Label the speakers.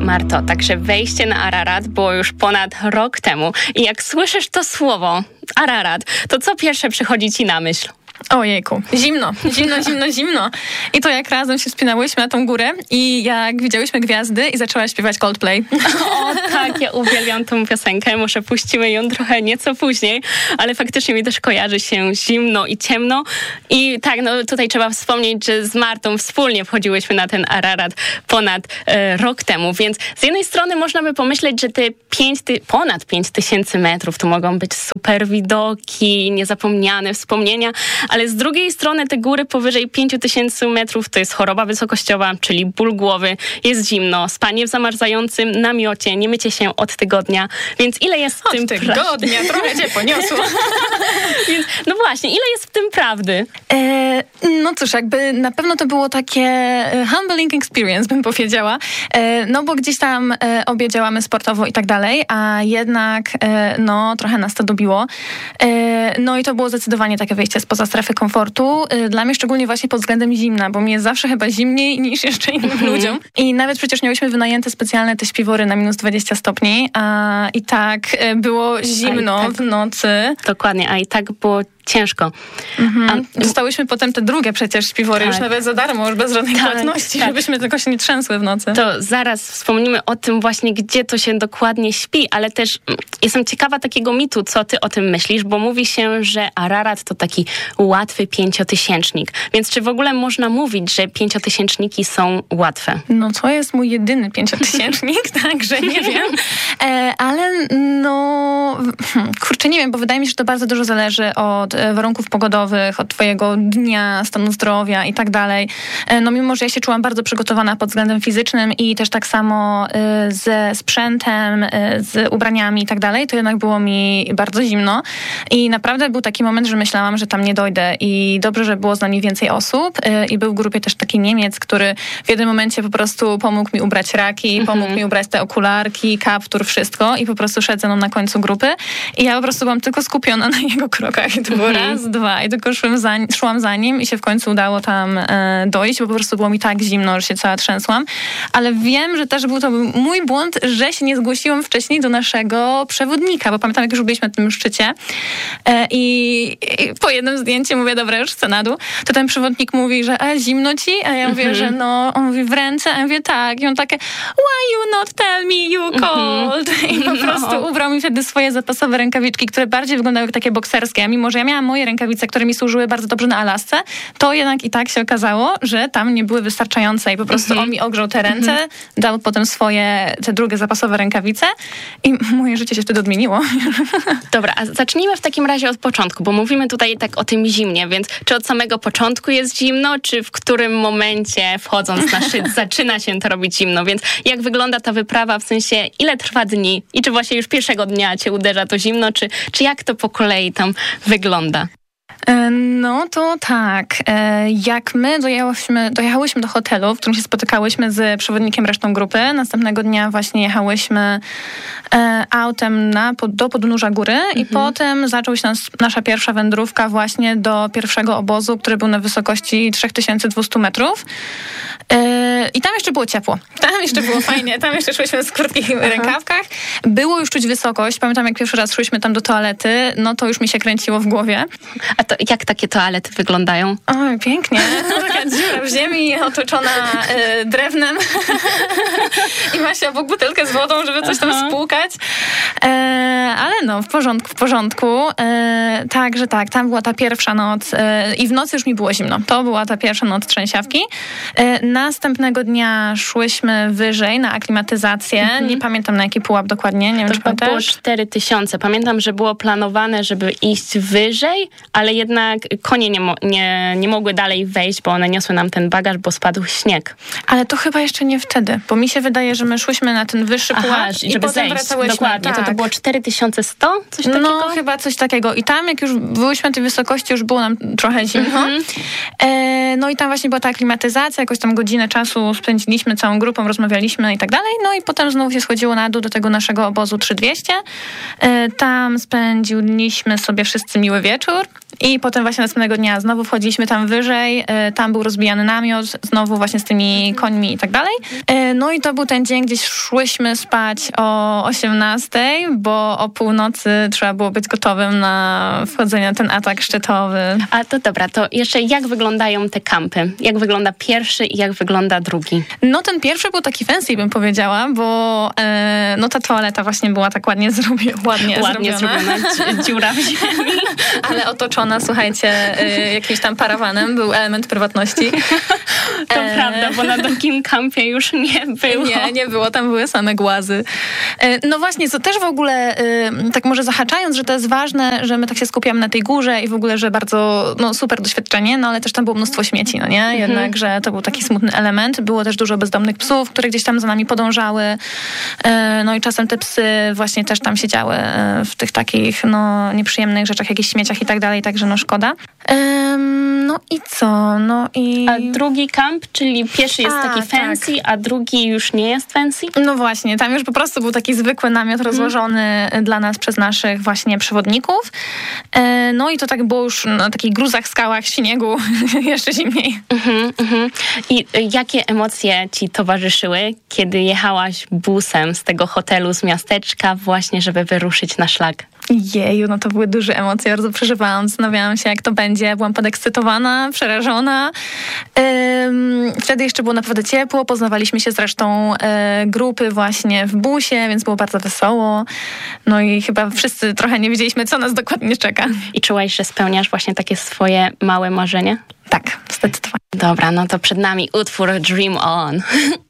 Speaker 1: Marto, także wejście na Ararat było już ponad rok temu. I jak słyszysz to słowo, Ararat, to co pierwsze przychodzi ci na myśl?
Speaker 2: Ojejku, zimno. I to jak razem się wspinałyśmy na tą górę i jak widziałyśmy gwiazdy i zaczęła śpiewać Coldplay.
Speaker 1: O tak, ja uwielbiam tą piosenkę, może puścimy ją trochę nieco później, ale faktycznie mi też kojarzy się zimno i ciemno. I tak, no tutaj trzeba wspomnieć, że z Martą wspólnie wchodziłyśmy na ten Ararat ponad rok temu, więc z jednej strony można by pomyśleć, że te ponad 5000 metrów to mogą być super widoki, niezapomniane wspomnienia, ale z drugiej strony te góry powyżej 5000 metrów to jest choroba wysokościowa, czyli ból głowy, jest zimno, spanie w zamarzającym namiocie, nie mycie się od tygodnia, więc ile jest w tym
Speaker 2: tygodnia, trochę cię poniosło.
Speaker 1: Więc, no właśnie, ile jest w tym prawdy?
Speaker 2: No cóż, jakby na pewno to było takie humbling experience, bym powiedziała, no bo gdzieś tam obie działamy sportowo i tak dalej, a jednak no trochę nas to dobiło. No i to było zdecydowanie takie wyjście spoza strefy komfortu. Dla mnie szczególnie właśnie pod względem zimna, bo mi jest zawsze chyba zimniej niż jeszcze innym ludziom. I nawet przecież miałyśmy wynajęte specjalne te śpiwory na minus 20 stopni, a i tak było zimno w nocy.
Speaker 1: Dokładnie, a i tak było ciężko.
Speaker 2: Dostałyśmy potem te drugie przecież śpiwory, już nawet za darmo, już bez żadnej płatności, żebyśmy tylko się nie trzęsły w nocy.
Speaker 1: To zaraz wspomnimy o tym właśnie, gdzie to się dokładnie śpi, ale też jestem ciekawa takiego mitu, co ty o tym myślisz, bo mówi się, że Ararat to taki łatwy 5000-nik. Więc czy w ogóle można mówić, że 5000-niki są łatwe?
Speaker 2: No to jest mój jedyny 5000-nik, także nie wiem. Ale no kurczę, nie wiem, bo wydaje mi się, że to bardzo dużo zależy od warunków pogodowych, od twojego dnia, stanu zdrowia i tak dalej. No mimo, że ja się czułam bardzo przygotowana pod względem fizycznym i też tak samo ze sprzętem, z ubraniami i tak dalej, to jednak było mi bardzo zimno i naprawdę był taki moment, że myślałam, że tam nie dojdę i dobrze, że było z nami więcej osób i był w grupie też taki Niemiec, który w jednym momencie po prostu pomógł mi ubrać raki, pomógł mi ubrać te okularki, kaptur, wszystko i po prostu szedł ze mną na końcu grupy i ja po prostu byłam tylko skupiona na jego krokach i to było raz, dwa i tylko szłam za nim i się w końcu udało tam dojść, bo po prostu było mi tak zimno, że się cała trzęsłam, ale wiem, że też był to mój błąd, że się nie zgłosiłam wcześniej do naszego przewodnika, bo pamiętam, jak już byliśmy na tym szczycie i po jednym zdjęciu mówię, dobra, już chcę na dół, to ten przewodnik mówi, że zimno ci? A ja mówię, że no, on mówi w ręce, a ja mówię tak i on takie, why you not tell me you cold? I po prostu ubrał mi wtedy swoje zapasowe rękawiczki, które bardziej wyglądały jak takie bokserskie, a mimo, że ja miałam moje rękawice, które mi służyły bardzo dobrze na Alasce, to jednak i tak się okazało, że tam nie były wystarczające i po prostu on mi ogrzał te ręce, dał potem swoje, te drugie zapasowe rękawice i moje życie się wtedy odmieniło.
Speaker 1: Dobra, a zacznijmy w takim razie od początku, bo mówimy tutaj tak o tym zimnie, więc czy od samego początku jest zimno, czy w którym momencie wchodząc na szczyt zaczyna się to robić zimno, więc jak wygląda ta wyprawa, w sensie ile trwa dni i czy właśnie już pierwszego dnia cię uderza to zimno, czy jak to po kolei tam wygląda?
Speaker 2: No to tak, jak my dojechałyśmy do hotelu, w którym się spotykałyśmy z przewodnikiem resztą grupy, następnego dnia właśnie jechałyśmy autem do podnóża góry i potem zaczęła się nasza pierwsza wędrówka właśnie do pierwszego obozu, który był na wysokości 3200 metrów. I tam jeszcze było ciepło. Tam jeszcze było fajnie. Tam jeszcze szłyśmy w krótkich rękawkach. Było już czuć wysokość. Pamiętam, jak pierwszy raz szłyśmy tam do toalety, no to już mi się kręciło w głowie.
Speaker 1: A to jak takie toalety wyglądają?
Speaker 2: Oj, pięknie. Taka dziura w ziemi, otoczona drewnem. I ma się obok butelkę z wodą, żeby coś tam spłukać. Ale no, w porządku. Także tak, tam była ta pierwsza noc i w nocy już mi było zimno. To była ta pierwsza noc trzęsiawki. Następnego dnia szłyśmy wyżej na aklimatyzację. Nie pamiętam, na jaki pułap dokładnie. Nie wiem, czy
Speaker 1: to było 4000. Pamiętam, że było planowane, żeby iść wyżej, ale jednak konie nie mogły dalej wejść, bo one niosły nam ten bagaż, bo spadł śnieg.
Speaker 2: Ale to chyba jeszcze nie wtedy, bo mi się wydaje, że my szłyśmy na ten wyższy pułap i
Speaker 1: żeby
Speaker 2: potem wracałyśmy.
Speaker 1: Dokładnie, tak. To było 4100? Coś takiego?
Speaker 2: No, chyba coś takiego. I tam, jak już byłyśmy na tej wysokości, już było nam trochę zimno. No i tam właśnie była ta aklimatyzacja, jakoś tam godzinę czasu spędziliśmy całą grupą, rozmawialiśmy i tak dalej. No i potem znowu się schodziło na dół do tego naszego obozu 3200. Tam spędziliśmy sobie wszyscy miły wieczór I potem właśnie następnego dnia znowu wchodziliśmy tam wyżej, tam był rozbijany namiot, znowu właśnie z tymi końmi i tak dalej. No i to był ten dzień, gdzie szłyśmy spać o 18:00, bo o północy trzeba było być gotowym na wchodzenie na ten atak szczytowy.
Speaker 1: A to dobra, to jeszcze jak wyglądają te kampy? Jak wygląda pierwszy i jak wygląda drugi?
Speaker 2: No ten pierwszy był taki fancy, bym powiedziała, bo no ta toaleta właśnie była tak ładnie zrobiona. Dziura w ziemi. Ale otoczona, słuchajcie, jakimś tam parawanem, był element prywatności.
Speaker 1: To prawda, bo na drugim kampie już nie było.
Speaker 2: Nie było, tam były same głazy. No właśnie, co też w ogóle, tak może zahaczając, że to jest ważne, że my tak się skupiamy na tej górze i w ogóle, że bardzo super doświadczenie, no ale też tam było mnóstwo śmieci, no nie? Jednak, że to był taki smutny element. Było też dużo bezdomnych psów, które gdzieś tam za nami podążały. No i czasem te psy właśnie też tam siedziały w tych takich, nieprzyjemnych rzeczach, jakichś śmieciach i tak dalej, także szkoda. No i co? No i...
Speaker 1: A drugi kamp, czyli pierwszy jest taki fancy, tak. A drugi już nie jest fancy?
Speaker 2: No właśnie, tam już po prostu był taki zwykły namiot rozłożony dla nas przez naszych właśnie przewodników. No i to tak było już na takich gruzach, skałach, śniegu, jeszcze zimniej.
Speaker 1: I jakie emocje ci towarzyszyły, kiedy jechałaś busem z tego hotelu, z miasteczka właśnie, żeby wyruszyć na szlak?
Speaker 2: Jeju, no to były duże emocje, bardzo przeżywałam, zastanawiałam się, jak to będzie. Byłam podekscytowana, przerażona. Wtedy jeszcze było naprawdę ciepło, poznawaliśmy się z resztą grupy właśnie w busie, więc było bardzo wesoło. No i chyba wszyscy trochę nie wiedzieliśmy, co nas dokładnie czeka.
Speaker 1: I czułaś, że spełniasz właśnie takie swoje małe marzenie?
Speaker 2: Tak, zdecydowanie.
Speaker 1: Dobra, no to przed nami utwór Dream On.